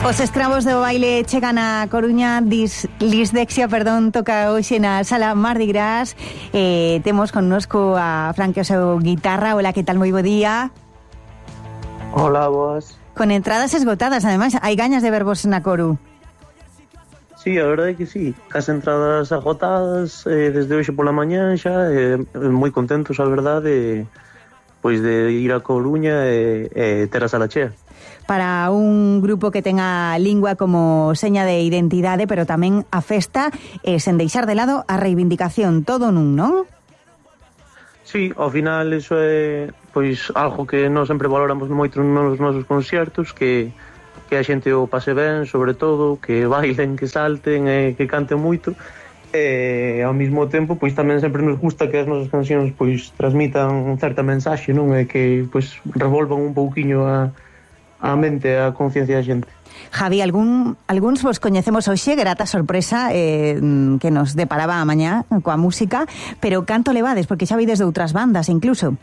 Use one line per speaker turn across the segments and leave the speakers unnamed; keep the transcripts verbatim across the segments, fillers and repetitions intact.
Os escravos do baile chegan a Coruña. Dis, Lisdexia, perdón, toca hoxe na sala Mardi Gras. eh, Temos connosco a Fran, que é o seu guitarra. Hola, que tal? Moi bo día.
Hola, boas.
Con entradas esgotadas, ademais, hai gañas de vervos na Coru.
Sí, a verdade é que sí, cas entradas agotadas eh, desde hoxe pola mañá xa, eh, moi contentos, a verdade, pois de ir a Coruña e eh, eh, ter a sala chea.
Para un grupo que tenga lingua como seña de identidade, pero tamén a festa, eh, sen deixar de lado a reivindicación, todo nun, non?
Sí, ao final iso é pois algo que nós sempre valoramos moito nos nosos concertos, que, que a xente o pase ben, sobre todo, que bailen, que salten e que canten moito. E ao mesmo tempo, pois tamén sempre nos gusta que as nosas cancións pois transmitan certa mensaxe, non? E que pois revolvan un pouquiño a a mente, a conciencia da xente.
Javi, algún, algúns vos coñecemos hoxe, grata sorpresa eh, que nos deparaba a mañá coa música, pero canto levades? Porque xa vides de outras bandas, incluso.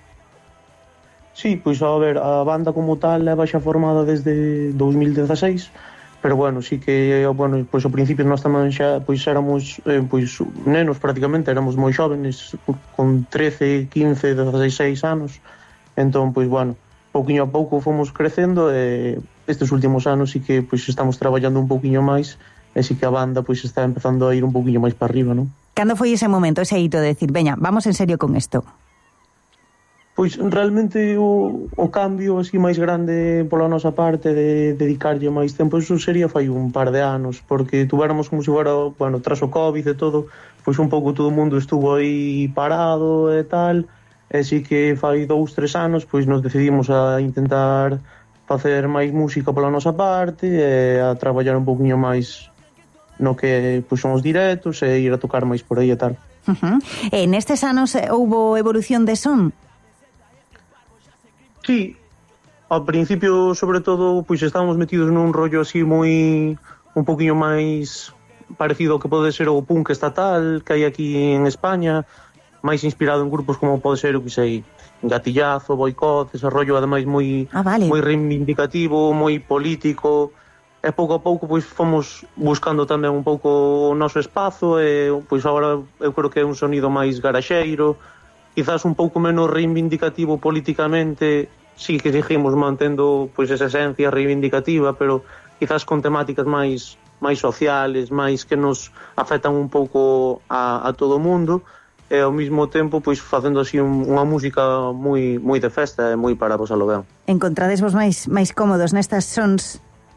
Sí, pois a ver, a banda como tal leva xa formada desde dos mil dezaseis, pero bueno, sí que, bueno, pois ao principio nós tamén xa pois éramos eh, pois nenos prácticamente, éramos moi xóvenes, con trece, quince, dezaseis anos, entón, pois bueno, pouquiño a pouco fomos crecendo e estes últimos anos sí que pois estamos traballando un pouquiño máis e sí que a banda pois está empezando a ir un pouquiño máis para arriba, non?
Cando foi ese momento, ese hito de decir, veña, vamos en serio con isto?
Pois realmente o, o cambio así máis grande pola nosa parte de dedicarlle máis tempo, eso sería fai un par de anos, porque tuvéramos como se fora, bueno, tras o COVID e todo, pois un pouco todo o mundo estuvo aí parado e tal. E si que fai dous, tres anos pois nos decidimos a intentar facer máis música pola nosa parte e a traballar un poquinho máis no que pois son os directos e ir a tocar máis por aí e tal.
Uh-huh. E nestes anos houbo evolución de son?
Sí, ao principio sobre todo pois estábamos metidos nun rollo así moi un poquinho máis parecido ao que pode ser o punk estatal que hai aquí en España, máis inspirado en grupos como pode ser, o que sei, Gatillazo, Boicot, ese rollo ademais moi
ah, vale.
moi reivindicativo, moi político, e pouco a pouco pois fomos buscando tamén un pouco o noso espazo e pois agora eu creo que é un sonido máis garaxeiro, quizás un pouco menos reivindicativo políticamente, sí que seguimos mantendo pois esa esencia reivindicativa, pero quizás con temáticas máis máis sociales, máis que nos afectan un pouco a, a todo o mundo, e ao mesmo tempo pois facendo así un, unha música moi moi de festa e moi para pasalo ben.
Encontrades vos máis máis cómodos nestas sons?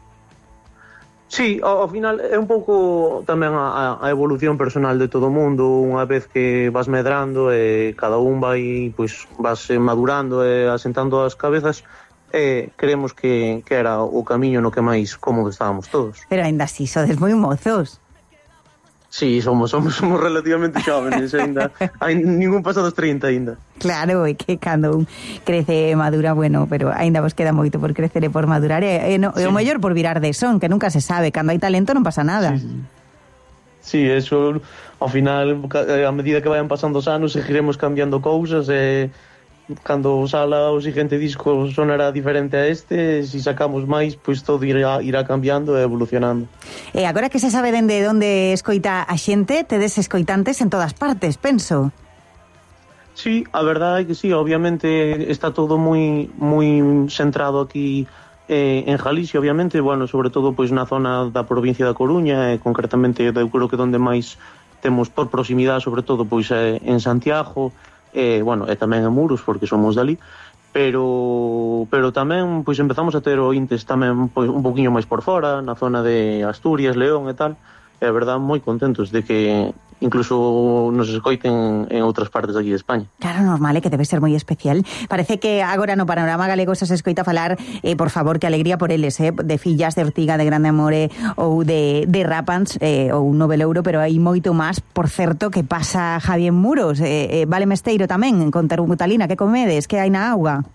Sí, ao, ao final é un pouco tamén a, a evolución personal de todo o mundo, unha vez que vas medrando e cada un vai pois vas madurando e asentando as cabezas, e creemos que, que era o camiño no que máis cómodo estábamos todos.
Pero aínda así sodes moi mozos.
Sí, somos, somos, somos relativamente xóvenes ainda. Hai ningún pasado dos trinta ainda.
Claro, é que cando un crece e madura, bueno, pero aínda vos queda moito por crecer e por madurar. E, e, no, sí. E o mellor por virar de son, que nunca se sabe. Cando hai talento non pasa nada.
Sí, sí. Sí, eso, ao final, a medida que vayan pasando os anos, seguiremos cambiando cousas e cando sala o siguiente disco sonará diferente a este, se si sacamos máis, pois todo irá, irá cambiando e evolucionando.
E agora que se sabe dende onde escoita a xente, tedes escoitantes en todas partes, penso.
Sí, a verdade é que sí, obviamente está todo moi moi centrado aquí eh, en Galicia, obviamente, bueno, sobre todo pois na zona da provincia da Coruña, e concretamente eu creo que onde máis temos por proximidade, sobre todo pois eh, en Santiago, e, bueno, e tamén en Muros, porque somos dali, pero pero tamén pois empezamos a ter ointes tamén pois un poquinho máis por fora, na zona de Asturias, León e tal, e a verdade moi contentos de que incluso nos escoiten en outras partes de aquí de España.
Claro, normal, é que debe ser moi especial. Parece que agora no panorama galego se escoita falar, eh, por favor, que alegría por eles, eh, de Fillas, de Ortiga, de Grande Amore ou de, de Rapans eh, ou Novelouro, pero hai moito máis, por certo, que pasa Javi en Muros, eh, eh, Vale Mesteiro tamén, con Terbutalina, que comedes, que hai na auga?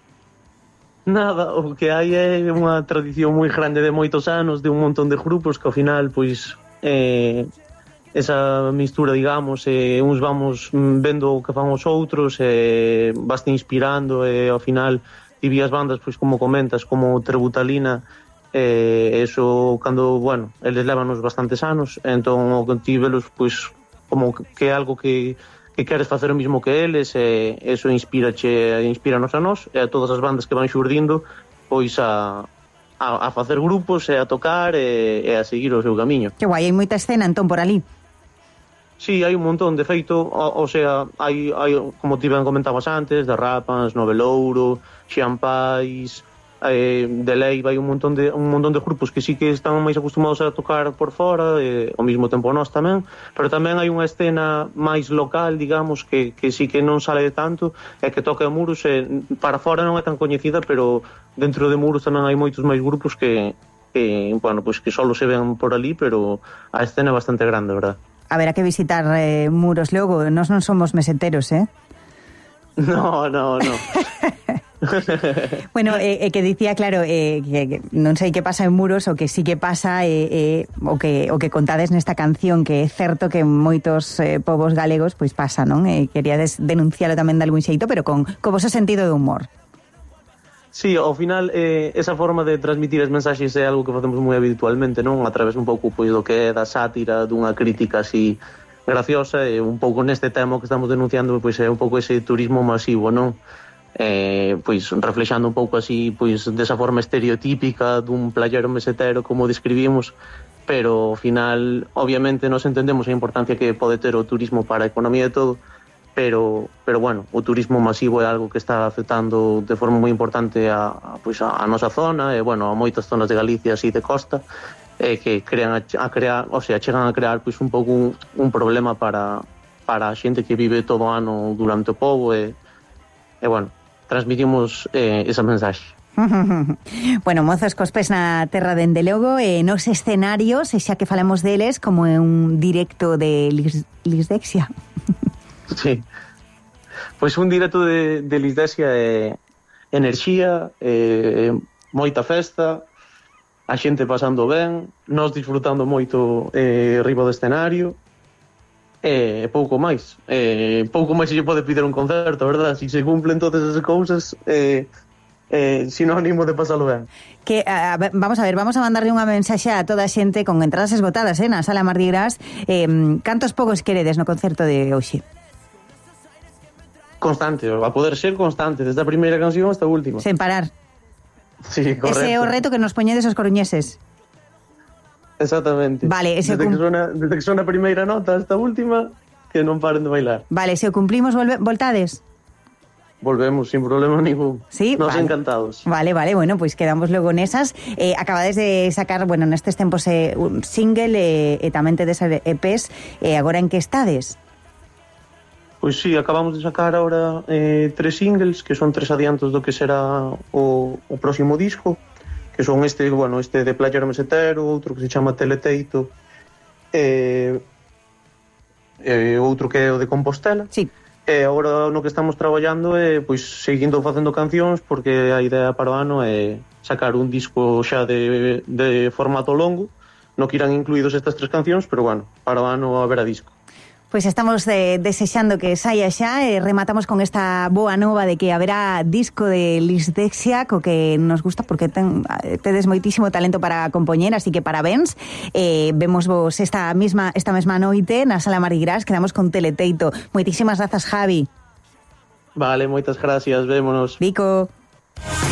Nada, o que hai é unha tradición moi grande de moitos anos, de un montón de grupos que ao final, pois, eh, esa mistura, digamos, e uns vamos vendo o que fan os outros e vaste inspirando e ao final ti vías bandas, pois como comentas, como Terbutalina e eso, cando, bueno, eles levanos bastantes anos, entón o contívelos, pois, como que é algo que, que queres facer o mismo que eles, e eso inspirache, inspiranos a nós, e a todas as bandas que van xurdindo, pois a, a, a facer grupos, e a tocar, e, e a seguir o seu camiño.
Que guai, hai moita escena, entón, por ali.
Sí, hai un montón, de feito, o, o sea, hai, hai, como ti ben comentabas antes, de Rapans, Novelouro, Xampais, eh, de Leiva, hai un montón de un montón de grupos que sí que están máis acostumados a tocar por fora, eh, ao mesmo tempo nós tamén, pero tamén hai unha escena máis local, digamos, que, que sí que non sale de tanto, e que toca a Muros, e para fora non é tan coñecida, pero dentro de Muros tamén hai moitos máis grupos que, que bueno, pues que solo se ven por ali, pero a escena é bastante grande, verdad?
Haberá que visitar eh, Muros logo, nós non somos meseteros, eh?
No, no, no.
Bueno, eh, eh, que dicía, claro, eh, que, que non sei que pasa en Muros, o que sí que pasa, eh, eh, o, que, o que contades nesta canción, que é certo que en moitos eh, povos galegos pois pasa, non? Eh, queríades denuncialo tamén de algún xeito, pero con, con voso sentido de humor.
Sí, ao final eh, esa forma de transmitir as mensaxes é algo que facemos moi habitualmente, non? A través un pouco pois do que é da sátira, dunha crítica así graciosa, e un pouco neste tema que estamos denunciando, pois é un pouco ese turismo masivo, non? Eh, pois reflexando un pouco así, pois desa forma estereotípica dun playero mesetero como describimos, pero ao final obviamente nos entendemos a importancia que pode ter o turismo para a economía e todo. Pero, pero bueno, o turismo masivo é algo que está afectando de forma moi importante a, a, pois a, a nosa zona, e bueno, a moitas zonas de Galicia así de costa, e que crean a, a crear, o sea, chegan a crear pois un pouco un, un problema para, para a xente que vive todo o ano durante o pobo, e, e bueno, transmitimos eh, esa mensaxe.
Bueno, mozos cos pés na terra dende logo, e nos escenarios, e xa que falamos deles, como é un directo de Lis, Lisdexia.
Sí, pois un directo de, de Lisdexia é enerxía, é moita festa, a xente pasando ben, nós disfrutando moito eh, riba do escenario, e pouco máis. Eh, pouco máis se lle pode pedir un concerto, verdad? Si se cumplen todas esas cousas, eh, eh, sinónimo de pasalo ben.
Que, a, a, vamos a ver, vamos a mandarle unha mensaxe a toda a xente con entradas esgotadas, eh, na Sala Mardi Gras. Eh, cantos pogos queredes no concerto de hoxe?
Constante, a poder ser constante, desde a primeira canción hasta a última.
Sen parar.
Sí, correcto.
Ese é o reto que nos poñedes os coruñeses.
Exactamente.
Vale, ese
desde,
cum...
que sona, desde que sona a primeira nota hasta a última, que non paren de bailar.
Vale, se o cumplimos, volve... voltades?
Volvemos, sin problema ningún.
Sí,
nos
vale.
Encantados.
Vale, vale, bueno, pois pues quedamos logo nesas. Eh, acabades de sacar, bueno, nestes tempos eh, un single e eh, tamén tedes E Pes. Eh, agora en que estades?
Pois sí, acabamos de sacar ahora eh, tres singles, que son tres adiantos do que será o, o próximo disco, que son este, bueno, este de Playero Mesetero, outro que se chama Teleteito, e eh, eh, outro que é o de Compostela.
Sí.
E agora no que estamos traballando é pois seguindo facendo cancións, porque a idea para o ano é sacar un disco xa de, de formato longo, no que irán incluídos estas tres cancións, pero bueno, para o ano haberá disco.
Pois pues estamos de, desexando que saia xa, e rematamos con esta boa nova de que haberá disco de Lisdexia, co que nos gusta porque ten, tedes moitísimo talento para compoñer, así que parabéns. Eh, vemos vos esta mesma esta mesma noite na Sala Mardi Gras, quedamos con Teleteito. Moitísimas grazas, Javi.
Vale, moitas gracias, vémonos.
Vico.